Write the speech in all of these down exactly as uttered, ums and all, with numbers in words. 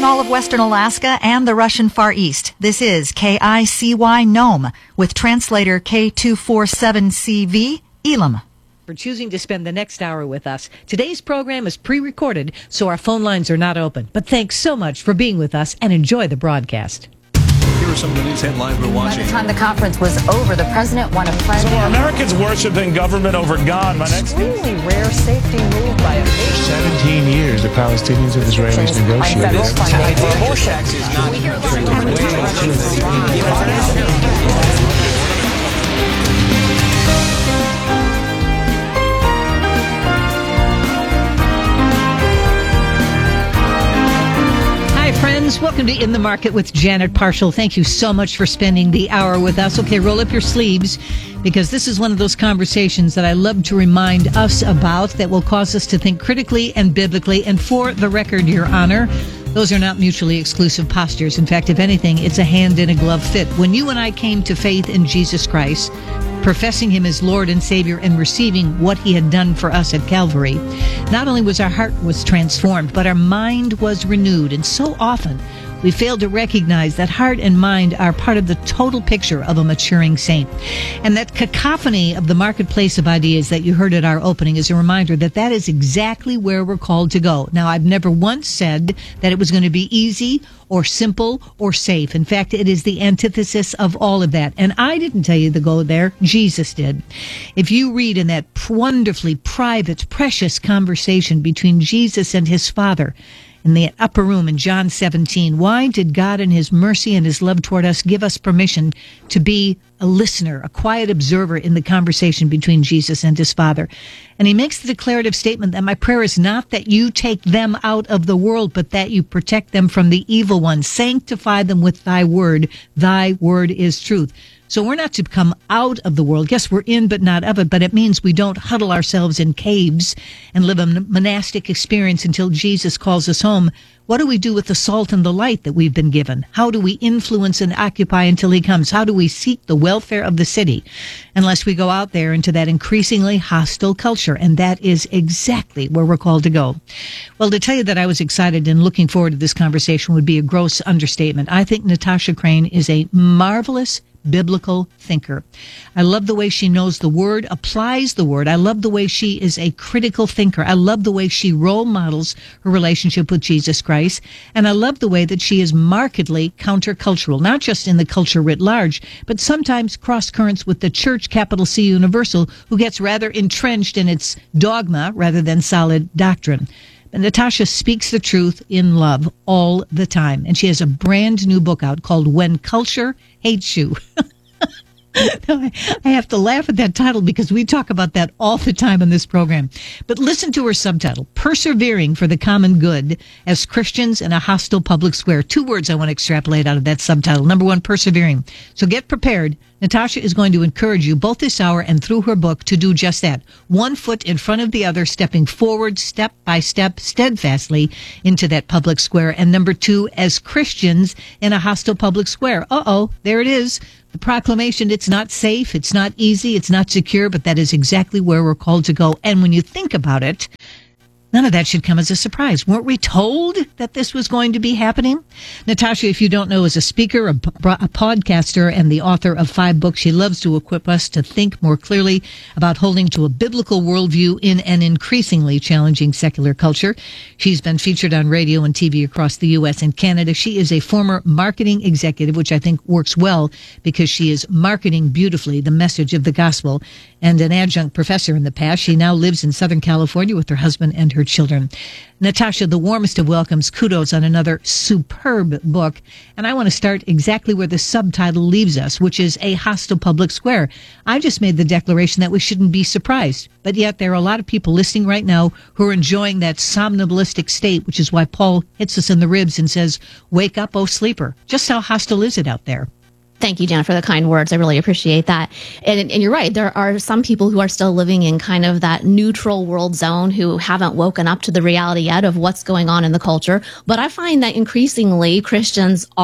all of Western Alaska and the Russian Far East. This is K I C Y Nome with translator K two forty-seven C V, Elam. For choosing to spend the next hour with us. Today's program is pre-recorded, so our phone lines are not open. But thanks so much for being with us and enjoy the broadcast. Here are some of the news headlines we're watching. By the time the conference was over, the president won a pledge. So are Americans worshiping government over God? My next extremely rare safety move by a seventeen years the Palestinians and Israelis negotiated. Friends, welcome to In the Market with Janet Parshall. Thank you so much for spending the hour with us. Okay, roll up your sleeves, because this is one of those conversations that I love to remind us about that will cause us to think critically and biblically. And for the record, Your Honor, those are not mutually exclusive postures. In fact, if anything, it's a hand-in-a-glove fit. When you and I came to faith in Jesus Christ, professing him as Lord and Savior and receiving what he had done for us at Calvary, not only was our heart was transformed, but our mind was renewed. And so often we fail to recognize that heart and mind are part of the total picture of a maturing saint. And that cacophony of the marketplace of ideas that you heard at our opening is a reminder that that is exactly where we're called to go. Now, I've never once said that it was going to be easy or simple or safe. In fact, it is the antithesis of all of that. And I didn't tell you to go there. Jesus did. If you read in that wonderfully private, precious conversation between Jesus and his Father in the upper room in John seventeen, why did God in his mercy and his love toward us give us permission to be a listener, a quiet observer in the conversation between Jesus and his Father? And he makes the declarative statement that my prayer is not that you take them out of the world, but that you protect them from the evil one. Sanctify them with thy word. Thy word is truth. So we're not to come out of the world. Yes, we're in, but not of it. But it means we don't huddle ourselves in caves and live a monastic experience until Jesus calls us home. What do we do with the salt and the light that we've been given? How do we influence and occupy until he comes? How do we seek the welfare of the city unless we go out there into that increasingly hostile culture? And that is exactly where we're called to go. Well, to tell you that I was excited and looking forward to this conversation would be a gross understatement. I think Natasha Crain is a marvelous biblical thinker. I love the way she knows the word, applies the word. I love the way she is a critical thinker. I love the way she role models her relationship with Jesus Christ. And I love the way that she is markedly countercultural, not just in the culture writ large, but sometimes cross currents with the church, capital C Universal, who gets rather entrenched in its dogma rather than solid doctrine. But Natasha speaks the truth in love all the time. And she has a brand new book out called When Culture Hates You. I have to laugh at that title because we talk about that all the time on this program. But listen to her subtitle, Persevering for the Common Good as Christians in a Hostile Public Square. Two words I want to extrapolate out of that subtitle. Number one, persevering. So get prepared. Natasha is going to encourage you both this hour and through her book to do just that. One foot in front of the other, stepping forward step by step, steadfastly into that public square. And number two, as Christians in a hostile public square. Uh-oh, there it is. The proclamation, it's not safe, it's not easy, it's not secure, but that is exactly where we're called to go. And when you think about it, none of that should come as a surprise. Weren't we told that this was going to be happening? Natasha, if you don't know, is a speaker, a, a podcaster, and the author of five books. She loves to equip us to think more clearly about holding to a biblical worldview in an increasingly challenging secular culture. She's been featured on radio and T V across the U S and Canada. She is a former marketing executive, which I think works well because she is marketing beautifully the message of the gospel, and an adjunct professor in the past. She now lives in Southern California with her husband and her children. Natasha, the warmest of welcomes. Kudos on another superb book. And I want to start exactly where the subtitle leaves us, which is a hostile public square. I just made the declaration that we shouldn't be surprised. But yet there are a lot of people listening right now who are enjoying that somnambulistic state, which is why Paul hits us in the ribs and says, wake up, oh sleeper. Just how hostile is it out there? Thank you, Janet, for the kind words. I really appreciate that. And, and you're right. There are some people who are still living in kind of that neutral world zone who haven't woken up to the reality yet of what's going on in the culture. But I find that increasingly Christians are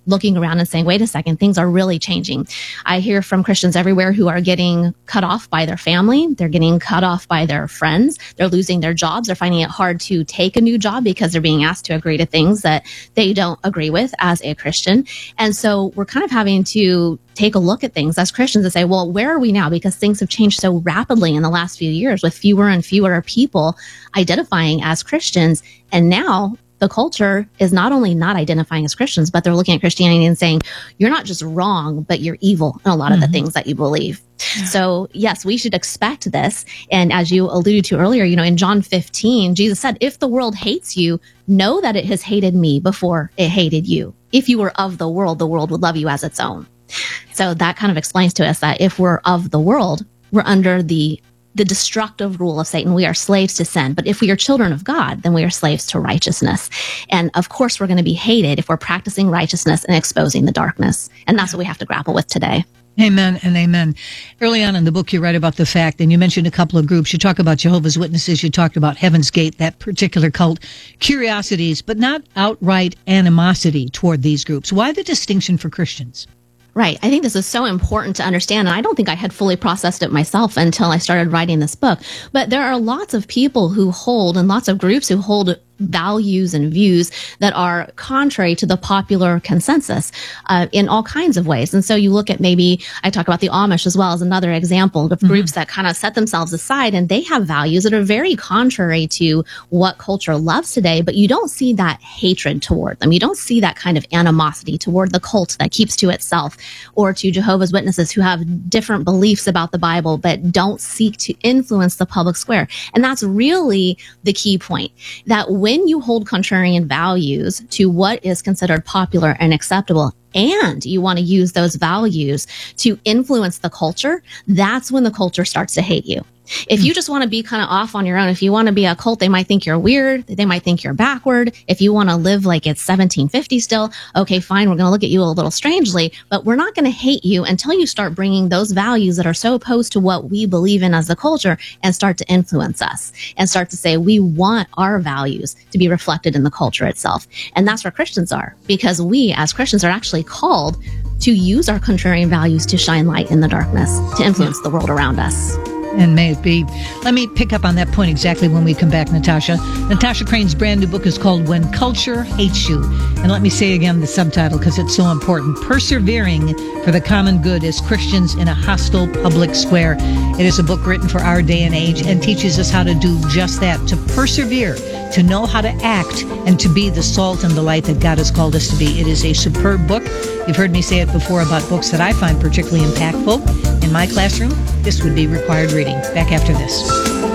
looking around and saying, wait a second, things are really changing. I hear from Christians everywhere who are getting cut off by their family. They're getting cut off by their friends. They're losing their jobs. They're finding it hard to take a new job because they're being asked to agree to things that they don't agree with as a Christian. And so we're kind of having to take a look at things as Christians and say, well, where are we now? Because things have changed so rapidly in the last few years with fewer and fewer people identifying as Christians. And now the culture is not only not identifying as Christians, but they're looking at Christianity and saying, you're not just wrong, but you're evil in a lot mm-hmm. of the things that you believe. Yeah. So yes, we should expect this. And as you alluded to earlier, you know, in John fifteen, Jesus said, if the world hates you, know that it has hated me before it hated you. If you were of the world, the world would love you as its own. So that kind of explains to us that if we're of the world, we're under the the destructive rule of Satan. We are slaves to sin. But if we are children of God, then we are slaves to righteousness. And of course, we're going to be hated if we're practicing righteousness and exposing the darkness. And that's what we have to grapple with today. Amen and amen. Early on in the book, you write about the fact, and you mentioned a couple of groups. You talk about Jehovah's Witnesses. You talked about Heaven's Gate, that particular cult. Curiosities, but not outright animosity toward these groups. Why the distinction for Christians? Right. I think this is so important to understand. And I don't think I had fully processed it myself until I started writing this book. But there are lots of people who hold and lots of groups who hold values and views that are contrary to the popular consensus uh, in all kinds of ways. And so you look at maybe, I talk about the Amish as well as another example of mm-hmm. groups that kind of set themselves aside and they have values that are very contrary to what culture loves today, but you don't see that hatred toward them. You don't see that kind of animosity toward the cult that keeps to itself or to Jehovah's Witnesses who have different beliefs about the Bible, but don't seek to influence the public square. And that's really the key point, that when you hold contrarian values to what is considered popular and acceptable, and you want to use those values to influence the culture, that's when the culture starts to hate you. If you just want to be kind of off on your own, if you want to be a cult, they might think you're weird. They might think you're backward. If you want to live like it's seventeen fifty still, okay, fine. We're going to look at you a little strangely, but we're not going to hate you until you start bringing those values that are so opposed to what we believe in as a culture and start to influence us and start to say, we want our values to be reflected in the culture itself. And that's where Christians are, because we as Christians are actually called to use our contrarian values to shine light in the darkness, to influence the world around us. And may it be. Let me pick up on that point exactly when we come back, Natasha. Natasha Crane's brand new book is called When Culture Hates You. And let me say again the subtitle because it's so important. Persevering for the Common Good as Christians in a Hostile Public Square. It is a book written for our day and age and teaches us how to do just that, to persevere, to know how to act, and to be the salt and the light that God has called us to be. It is a superb book. You've heard me say it before about books that I find particularly impactful. In my classroom, this would be required reading. Back after this.